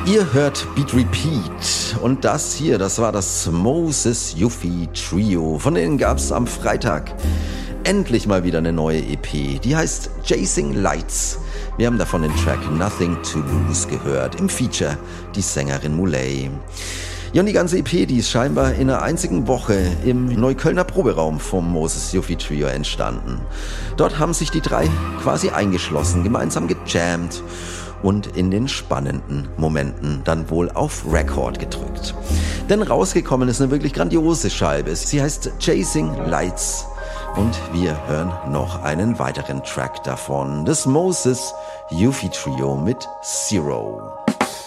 Ihr hört Beat Repeat und das hier, das war das Moses Yuffie Trio. Von denen gab's am Freitag endlich mal wieder eine neue EP. Die heißt Chasing Lights. Wir haben davon den Track Nothing to Lose gehört. Im Feature die Sängerin Muley. Ja, und die ganze EP, die ist scheinbar in einer einzigen Woche im Neuköllner Proberaum vom Moses Yuffie Trio entstanden. Dort haben sich die drei quasi eingeschlossen, gemeinsam gejammt und in den spannenden Momenten dann wohl auf Record gedrückt. Denn rausgekommen ist eine wirklich grandiose Scheibe. Sie heißt Chasing Lights und wir hören noch einen weiteren Track davon. Das Moses Yuffie Trio mit Zero.